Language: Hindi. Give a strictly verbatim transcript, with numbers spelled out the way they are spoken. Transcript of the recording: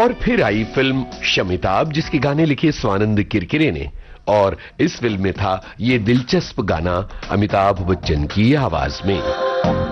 और फिर आई फिल्म शमिताभ, जिसके गाने लिखे स्वानंद किरकिरे ने, और इस फिल्म में था ये दिलचस्प गाना अमिताभ बच्चन की आवाज में।